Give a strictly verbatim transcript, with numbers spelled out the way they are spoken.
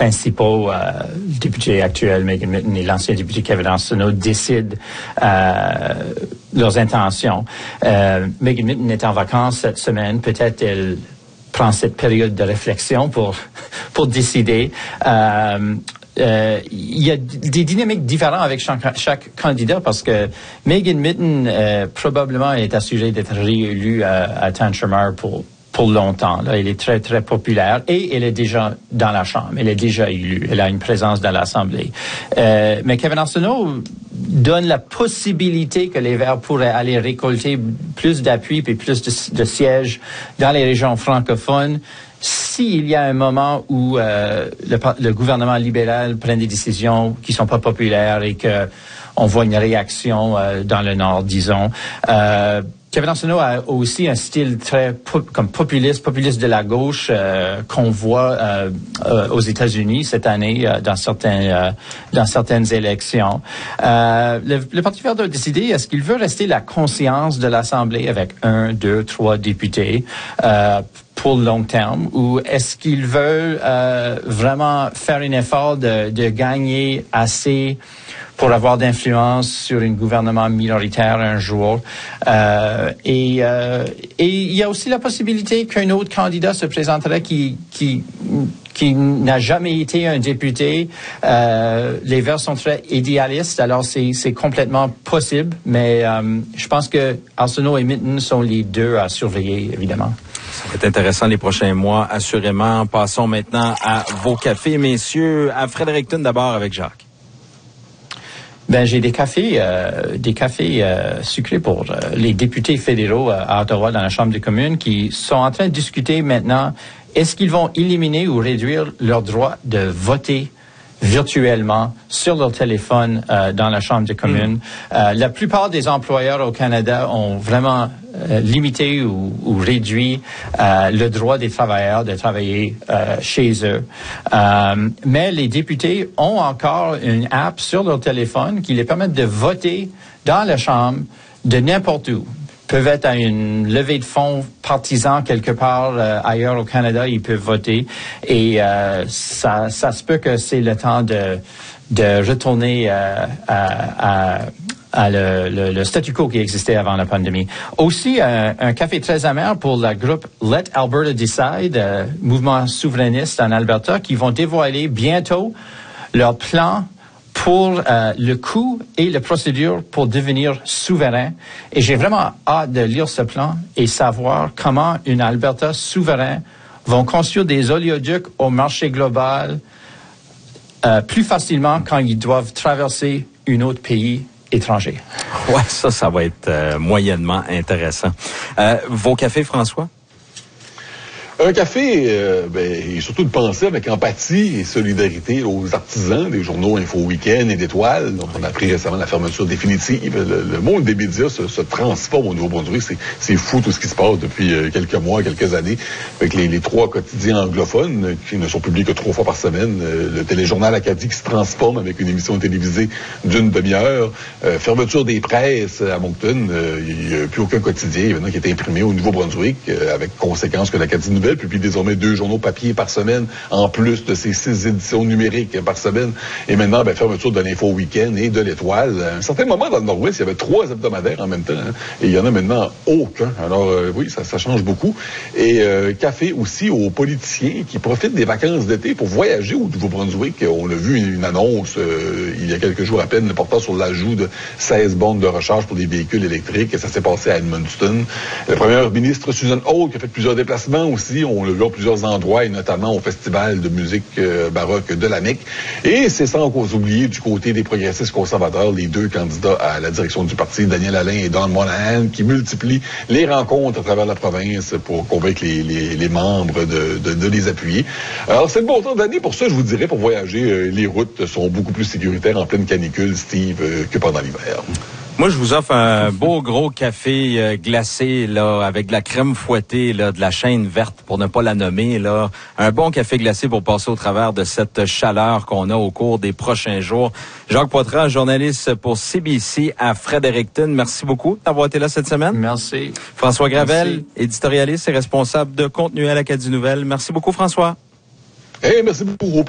principaux, euh, le député actuel Megan Mitton et l'ancien député Kevin Arsenault, décident euh, leurs intentions. Euh, Megan Mitton est en vacances cette semaine. Peut-être elle prend cette période de réflexion pour pour décider. Euh, Euh, il y a des dynamiques différentes avec chaque, chaque candidat parce que Megan Mitton euh, probablement est assurée d'être réélue à, à Tantramar pour pour longtemps. Là, elle est très très populaire et elle est déjà dans la Chambre. Elle est déjà élue. Elle a une présence dans l'Assemblée. Euh, mais Kevin Arsenault donne la possibilité que les Verts pourraient aller récolter plus d'appui et plus de, de sièges dans les régions francophones. S'il y a un moment où euh, le, le gouvernement libéral prend des décisions qui sont pas populaires et que on voit une réaction euh, dans le Nord, disons, euh, Kevin Arsenault a aussi un style très pop, comme populiste, populiste de la gauche euh, qu'on voit euh, euh, aux États-Unis cette année euh, dans certains euh, dans certaines élections. Euh, le, le Parti vert doit décider est-ce qu'il veut rester la conscience de l'Assemblée avec un, deux, trois députés euh, pour le long terme, ou est-ce qu'ils veulent euh, vraiment faire un effort de, de gagner assez pour avoir d'influence sur un gouvernement minoritaire un jour. Euh, et, euh, et il y a aussi la possibilité qu'un autre candidat se présenterait qui, qui, qui n'a jamais été un député. Euh, les Verts sont très idéalistes, alors c'est, c'est complètement possible, mais euh, je pense que Arsenault et Mitton sont les deux à surveiller, évidemment. Ça va être intéressant les prochains mois, assurément. Passons maintenant à vos cafés, messieurs. À Fredericton d'abord avec Jacques. Ben j'ai des cafés, euh, des cafés euh, sucrés pour euh, les députés fédéraux euh, à Ottawa dans la Chambre des communes qui sont en train de discuter maintenant. Est-ce qu'ils vont éliminer ou réduire leur droit de voter virtuellement sur leur téléphone euh, dans la Chambre des communes? Mm. Euh, la plupart des employeurs au Canada ont vraiment euh, limité ou, ou réduit euh, le droit des travailleurs de travailler euh, chez eux. Euh, mais les députés ont encore une app sur leur téléphone qui les permet de voter dans la Chambre de n'importe où. Peuvent être à une levée de fonds partisan quelque part euh, ailleurs au Canada, ils peuvent voter. Et euh, ça, ça se peut que c'est le temps de, de retourner euh, à, à, à le, le, le statu quo qui existait avant la pandémie. Aussi, un, un café très amer pour le groupe Let Alberta Decide, euh, mouvement souverainiste en Alberta, qui vont dévoiler bientôt leur plan pour euh, le coût et la procédure pour devenir souverain. Et j'ai vraiment hâte de lire ce plan et savoir comment une Alberta souverain vont construire des oléoducs au marché global euh, plus facilement quand ils doivent traverser un autre pays étranger. Ouais, ça, ça va être euh, moyennement intéressant. Euh, vos cafés, François? Un café, euh, ben, et surtout de penser avec empathie et solidarité aux artisans des journaux Info Week-end et d'Étoiles, dont on a appris récemment la fermeture définitive. Le, le monde des médias se, se transforme au Nouveau-Brunswick. C'est, c'est fou tout ce qui se passe depuis euh, quelques mois, quelques années, avec les, les trois quotidiens anglophones euh, qui ne sont publiés que trois fois par semaine. Euh, le téléjournal Acadie qui se transforme avec une émission télévisée d'une demi-heure. Euh, fermeture des presses à Moncton. Euh, il n'y a plus aucun quotidien maintenant qui est imprimé au Nouveau-Brunswick, euh, avec conséquence que l'Acadie Nouvelle publie désormais deux journaux papier par semaine, en plus de ses six éditions numériques par semaine. Et maintenant, ben, fermeture de l'Info Week-end et de l'Étoile. À un certain moment, dans le Nord-Ouest, il y avait trois hebdomadaires en même temps. Hein, et il y en a maintenant aucun. Alors, euh, oui, ça, ça change beaucoup. Et euh, café aussi aux politiciens qui profitent des vacances d'été pour voyager au Nouveau-Brunswick. On a vu une, une annonce euh, il y a quelques jours à peine portant sur l'ajout de seize bornes de recharge pour des véhicules électriques. Et ça s'est passé à Edmundston. La première ministre Susan Holt qui a fait plusieurs déplacements aussi. On l'a vu à plusieurs endroits, et notamment au Festival de musique euh, baroque de la Mecque. Et c'est sans oublier du côté des progressistes conservateurs, les deux candidats à la direction du parti, Daniel Alain et Don Monahan, qui multiplient les rencontres à travers la province pour convaincre les, les, les membres de, de, de les appuyer. Alors, c'est le bon temps d'année. Pour ça, je vous dirais, pour voyager, euh, les routes sont beaucoup plus sécuritaires en pleine canicule, Steve, euh, que pendant l'hiver. Moi, je vous offre un beau gros café euh, glacé là avec de la crème fouettée là, de la Chêne Verte pour ne pas la nommer là, un bon café glacé pour passer au travers de cette chaleur qu'on a au cours des prochains jours. Jacques Poitras, journaliste pour C B C à Fredericton, merci beaucoup d'avoir été là cette semaine. Merci. François Gravel, merci. Éditorialiste et responsable de contenu à l'Acadie Nouvelle. Merci beaucoup, François. Eh, hey, merci beaucoup.